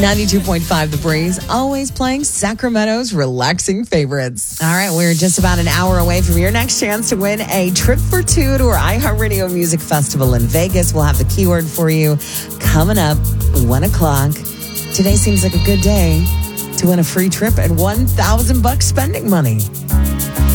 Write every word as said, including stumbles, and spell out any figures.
ninety-two point five The Breeze, always playing Sacramento's relaxing favorites. All right, we're just about an hour away from your next chance to win a trip for two to our iHeartRadio Music Festival in Vegas. We'll have the keyword for you coming up, one o'clock. Today seems like a good day to win a free trip and one thousand bucks spending money.